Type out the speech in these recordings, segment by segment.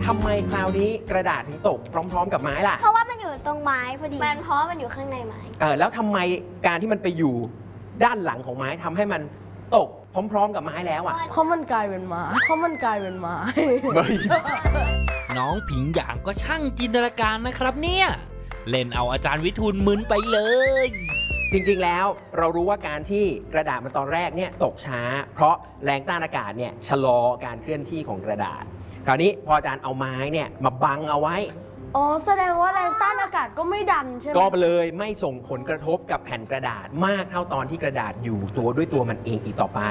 ทำไมคราวนี้กระดาษถึงตกพร้อมๆกับไม้ล่ะเพราะว่ามันอยู่ตรงไม้พอดีมันเพราะมันอยู่ข้างในไม้แล้วทำไมการที่มันไปอยู่ด้านหลังของไม้ทำให้มันตกพร้อมๆกับไม้แล้วอ่ะเพราะมันกลายเป็นไม้น้องผิงหยางก็ช่างจินตนาการนะครับเนี่ยเล่นเอาอาจารย์วิทูลมึนไปเลยจริงๆแล้วเรารู้ว่าการที่กระดาษมันตอนแรกเนี่ยตกช้าเพราะแรงต้านอากาศเนี่ยชะลอการเคลื่อนที่ของกระดาษคราวนี้พออาจารย์เอาไม้เนี่ยมาบังเอาไว้อ๋อแสดงว่าแรงต้านอากาศก็ไม่ดันใช่ไหมก็เลยไม่ส่งผลกระทบกับแผ่นกระดาษมากเท่าตอนที่กระดาษอยู่ตัวด้วยตัวมันเองอีกต่อไป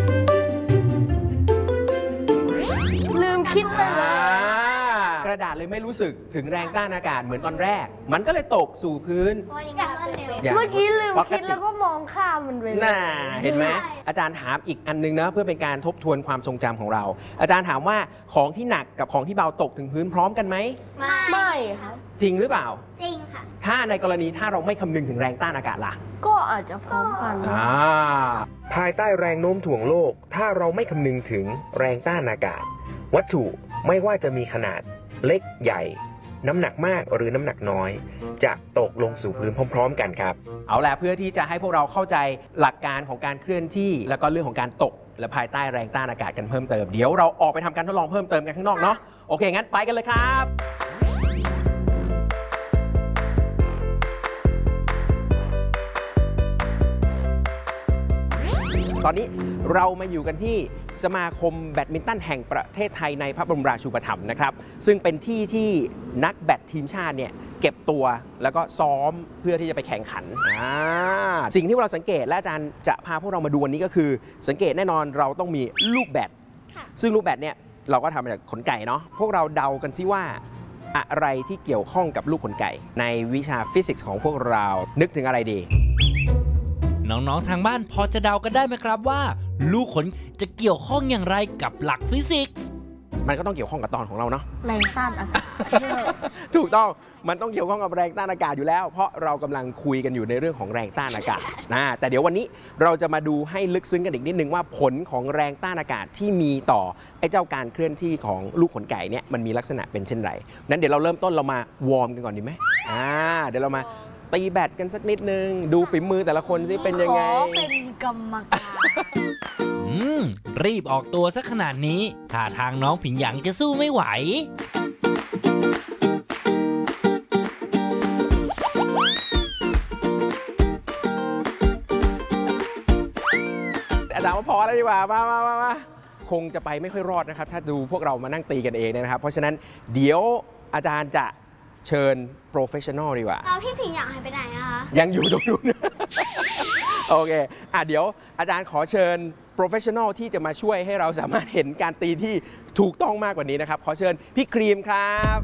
ลืมคิดไปเลยกระดาษเลยไม่รู้สึกถึงแรงต้านอากาศเหมือนตอนแรกมันก็เลยตกสู่พื้นเมื่อกี้ลืมคิดแล้วก็มองข้ามมันไปเลยน่าเห็นไหมอาจารย์ถามอีกอันนึงนะเพื่อเป็นการทบทวนความทรงจำของเราอาจารย์ถามว่าของที่หนักกับของที่เบาตกถึงพื้นพร้อมกันไหมไม่ค่ะจริงหรือเปล่าจริงค่ะถ้าในกรณีถ้าเราไม่คำนึงถึงแรงต้านอากาศล่ะก็อาจจะพร้อมกันภายใต้แรงโน้มถ่วงโลกถ้าเราไม่คำนึงถึงแรงต้านอากาศวัตถุไม่ว่าจะมีขนาดเล็กใหญ่น้ำหนักมากหรือน้ำหนักน้อยจะตกลงสู่พื้นพร้อมๆกันครับเอาล่ะเพื่อที่จะให้พวกเราเข้าใจหลักการของการเคลื่อนที่แล้วก็เรื่องของการตกและภายใต้แรงต้านอากาศกันเพิ่มเติมเดี๋ยวเราออกไปทำการทดลองเพิ่มเติมกันข้างนอกเนาะโอเคงั้นไปกันเลยครับตอนนี้เรามาอยู่กันที่สมาคมแบดมินตันแห่งประเทศไทยในพระบรมราชูปถัมภ์นะครับซึ่งเป็นที่ที่นักแบดทีมชาติเนี่ยเก็บตัวแล้วก็ซ้อมเพื่อที่จะไปแข่งขันสิ่งที่เราสังเกตและอาจารย์จะพาพวกเรามาดูวันนี้ก็คือสังเกตแน่นอนเราต้องมีลูกแบดซึ่งลูกแบดเนี่ยเราก็ทำมาจากขนไก่เนาะพวกเราเดากันซิว่าอะไรที่เกี่ยวข้องกับลูกขนไก่ในวิชาฟิสิกส์ของพวกเรานึกถึงอะไรดีน้องๆทางบ้านพอจะเดากันได้ไหมครับว่าลูกขนจะเกี่ยวข้องอย่างไรกับหลักฟิสิกส์มันก็ต้องเกี่ยวข้องกับตอนของเราเนาะแรงต้านอากาศถูกต้องมันต้องเกี่ยวข้องกับแรงต้านอากาศอยู่แล้วเพราะเรากำลังคุยกันอยู่ในเรื่องของแรงต้านอากาศแต่เดี๋ยววันนี้เราจะมาดูให้ลึกซึ้งกันอีกนิดนึงว่าผลของแรงต้านอากาศที่มีต่อไอ้เจ้าการเคลื่อนที่ของลูกขนไก่เนี่ยมันมีลักษณะเป็นเช่นไรนั้นเดี๋ยวเราเริ่มต้นเรามาวอร์มกันก่อนดีไหมเดี๋ยวเรามาตีแบดกันสักนิดนึงดูฝีมือแต่ละคนซิเป็นยังไงขอเป็นกรรมการรีบออกตัวซะขนาดนี้ท่าทางน้องผิงหยางจะสู้ไม่ไหวอาจารย์ว่าพอแล้วดีกว่ามาคงจะไปไม่ค่อยรอดนะครับถ้าดูพวกเรามานั่งตีกันเองนะครับเพราะฉะนั้นเดี๋ยวอาจารย์จะเชิญโปรเฟชชั่นอลดีกว่าพี่ผิงหยางหายไปไหนอะคะยังอยู่ตรงนู้นโอเคเดี๋ยวอาจารย์ขอเชิญโปรเฟชชั่นอลที่จะมาช่วยให้เราสามารถเห็นการตีที่ถูกต้องมากกว่านี้นะครับขอเชิญพี่ครีมครับ